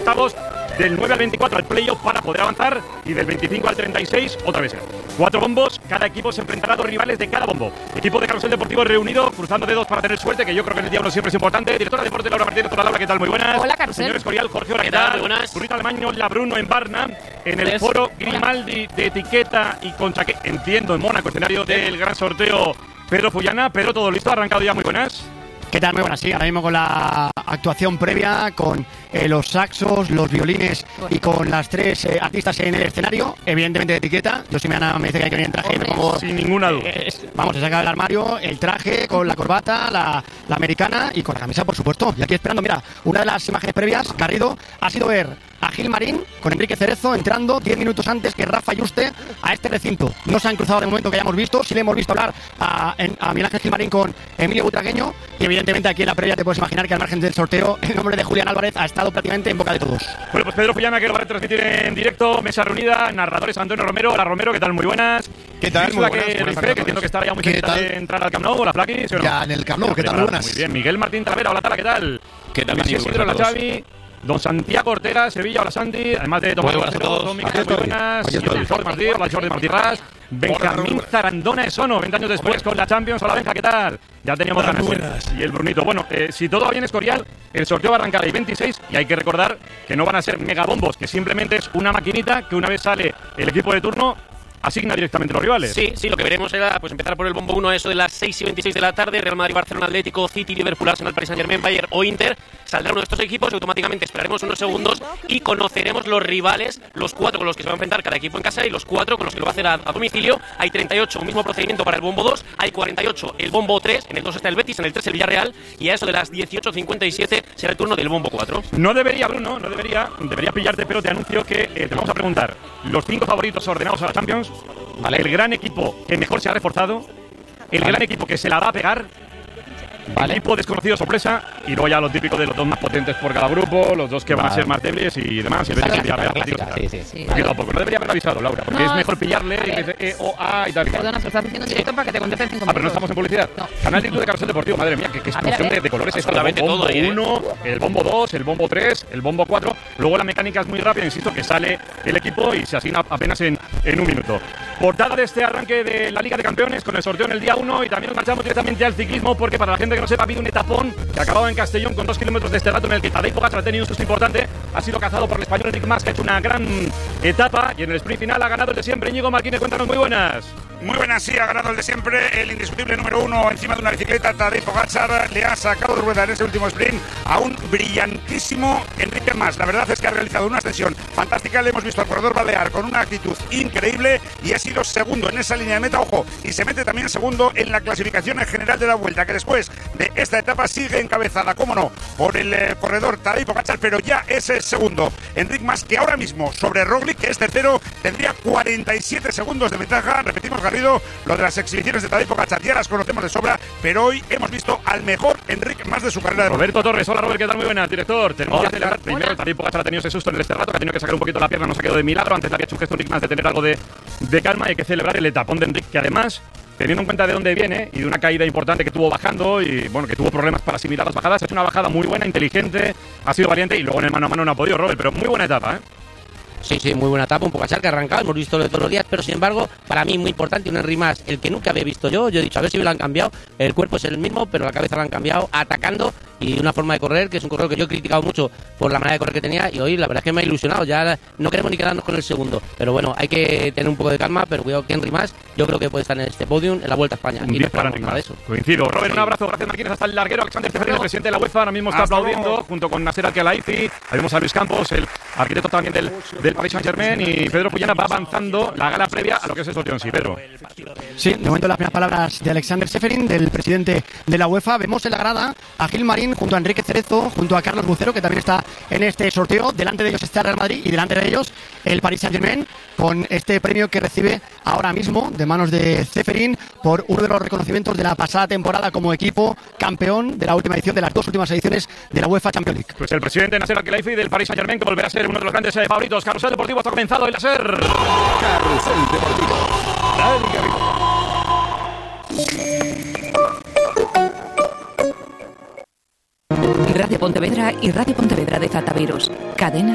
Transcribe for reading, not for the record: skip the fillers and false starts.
octavos, del 9 al 24 al playoff para poder avanzar y del 25 al 36 otra vez. 4 bombos, cada equipo se enfrentará a 2 rivales de cada bombo. Equipo de Carrusel Deportivo reunido, cruzando dedos para tener suerte, que yo creo que en el día uno siempre es importante. Directora de Deporte Laura Martínez, hola Laura, ¿qué tal? Muy buenas. Hola Carrusel. Señor Escorial, Jorge, hola, ¿qué tal? Muy buenas. Burrito Alemaño, La Bruno en Barna, en el foro Grimaldi de etiqueta y con chaqueta, entiendo, en Mónaco, escenario del gran sorteo. Pedro Fullana, Pedro, todo listo, arrancado ya, muy buenas. ¿Qué tal? Muy buenas, sí, ahora mismo con la actuación previa, con los saxos, los violines y con las 3 artistas en el escenario, evidentemente de etiqueta. Yo si me dice que hay que venir en traje, me pongo, sin ninguna duda. Vamos, se saca del armario el traje con la corbata, la americana y con la camisa, por supuesto. Y aquí esperando, mira, una de las imágenes previas, Garrido, ha sido ver a Gil Marín con Enrique Cerezo entrando 10 minutos antes que Rafa Yuste a este recinto. No se han cruzado de momento que hayamos visto, sí le hemos visto hablar a Miguel Ángel Gil Marín con Emilio Butragueño y evidentemente aquí en la previa te puedes imaginar que al margen del sorteo el nombre de Julián Álvarez ha estado prácticamente en boca de todos. Bueno, pues Pedro Fullana, que lo va a transmitir en directo, mesa reunida, narradores Antonio Romero. Hola Romero, ¿qué tal? Muy buenas. ¿Qué tal? Muy buenas, que entiendo que estará ya muy cerca de entrar al Camp Nou. Hola Flaqui, ¿sí o no? Ya en el Camp Nou, ¿qué tal? Muy buenas. Muy bien, Miguel Martín Talavera, hola Tala, ¿qué tal? ¿Qué tal? Luis Isidro, la Xavi. Don Santiago Ortega, Sevilla, hola Santi, además de Tomás buenas a todos. Don Miguel, muy buenas, Jordi Martí, hola Jordi Martí Ras, Benjamín Zarandona Esono, 20 años después con la Champions, hola Benja, ¿qué tal? Ya teníamos ganas. Y el Brunito, bueno, si todo va bien Escorial, el sorteo va a arrancar el 26 y hay que recordar que no van a ser megabombos, que simplemente es una maquinita que una vez sale el equipo de turno, asigna directamente los rivales. Sí, lo que veremos era pues empezar por el bombo 1, eso de las 6:26 de la tarde, Real Madrid, Barcelona, Atlético, City, Liverpool, Arsenal, Paris Saint-Germain, Bayern o Inter. Saldrá uno de estos equipos y automáticamente esperaremos unos segundos y conoceremos los rivales, los 4 con los que se va a enfrentar cada equipo en casa y los 4 con los que lo va a hacer a domicilio. Hay 38, mismo procedimiento para el bombo 2, hay 48 el bombo 3, en el 2 está el Betis, en el 3 el Villarreal y a eso de las 18:57 será el turno del bombo 4. No debería, Bruno, debería pillarte, pero te anuncio que te vamos a preguntar los 5 favoritos ordenados a la Champions. Vale. El gran equipo que mejor se ha reforzado, el gran equipo que se la va a pegar, el equipo desconocido sorpresa y luego ya lo típico de los 2 más potentes por cada grupo, los 2 que van a ser más débiles y demás. Y el Betis y Villarreal. Sí. Aquí tampoco. No debería haber avisado, Laura, porque es mejor pillarle y que dice A y tal. Perdona, pero estás diciendo en directo para que te conteste en 5 minutos. Pero no estamos en publicidad. No. Canal directo de Carrusel Deportivo, madre mía, que explosión de colores. Absolutamente todo ahí. El bombo 1, el bombo 2, el bombo 3, el bombo 4. Luego la mecánica es muy rápida, insisto, que sale el equipo y se asigna apenas en un minuto. Portada de este arranque de la Liga de Campeones con el sorteo en el día 1 y también nos marchamos directamente al ciclismo porque para la gente que no sepa ha habido un etapón que acababa en Castellón con 2 kilómetros de este rato en el que Tadej Pogačar ha tenido un susto importante. Ha sido cazado por el español Enric Mas, que ha hecho una gran etapa y en el sprint final ha ganado el de siempre. Íñigo Martínez, cuéntanos, muy buenas. Muy buenas, sí, ha ganado el de siempre, el indiscutible número 1 encima de una bicicleta. Tadej Pogačar le ha sacado de rueda en ese último sprint a un brillantísimo Enric Mas. La verdad es que ha realizado una ascensión fantástica. Le hemos visto al corredor balear con una actitud increíble y ha sido segundo en esa línea de meta, ojo, y se mete también segundo en la clasificación en general de la Vuelta, que después de esta etapa sigue encabezada, cómo no, por el corredor Tadej Pogačar, pero ya es el segundo. Enric Mas, que ahora mismo sobre Roglic, que es tercero, tendría 47 segundos de ventaja. Repetimos, Garrido, lo de las exhibiciones de Tadej Pogačar ya las conocemos de sobra, pero hoy hemos visto al mejor Enric Mas de su carrera. Roberto Torres, hola Robert, ¿qué tal? Muy buenas, director. Tenemos que celebrar primero, Tadej Pogačar ha tenido ese susto en este rato, que ha tenido que sacar un poquito la pierna, no se ha quedado de milagro. Antes le había hecho un gesto Enric Mas de tener algo de calma. Hay que celebrar el etapón de Enric, que además, teniendo en cuenta de dónde viene y de una caída importante que tuvo bajando y bueno, que tuvo problemas para asimilar las bajadas, ha hecho una bajada muy buena, inteligente, ha sido valiente y luego en el mano a mano no ha podido, Robert, pero muy buena etapa, ¿eh? Sí, muy buena etapa, un Pogačar que ha arrancado, hemos visto lo de todos los días, pero sin embargo, para mí muy importante, un Enric Mas, el que nunca había visto yo he dicho, a ver si me lo han cambiado, el cuerpo es el mismo, pero la cabeza la han cambiado, atacando y una forma de correr, que es un corredor que yo he criticado mucho por la manera de correr que tenía y hoy la verdad es que me ha ilusionado, ya no queremos ni quedarnos con el segundo, pero bueno, hay que tener un poco de calma, pero cuidado que Enric Mas, yo creo que puede estar en este podium en la Vuelta a España. Un 10 para Enric Mas. Coincido. Robert, un abrazo, gracias Martínez, hasta el larguero. Alexander Ceferín, el presidente de la UEFA, ahora mismo está aplaudiendo, junto con Nasser Al-Khelaifi. Vemos a Luis Campos, el arquitecto también del Paris Saint-Germain, y Pedro Fullana va avanzando la gala previa a lo que es el sorteo en sí, Pedro. Sí, de momento las primeras palabras de Alexander Ceferín, del presidente de la UEFA. Vemos en la grada a Gil Marín junto a Enrique Cerezo, junto a Carlos Bucero, que también está en este sorteo. Delante de ellos está el Real Madrid y delante de ellos el Paris Saint-Germain, con este premio que recibe ahora mismo de manos de Ceferín por uno de los reconocimientos de la pasada temporada como equipo campeón de la última edición, de las 2 últimas ediciones de la UEFA Champions League. Pues el presidente Nasser Al-Khelaifi del Paris Saint-Germain, que volverá a ser uno de los grandes favoritos. Carrusel Deportivo está comenzado el láser. Carrusel Deportivo. Radio Pontevedra y Radio Pontevedra de Zataviros. Cadena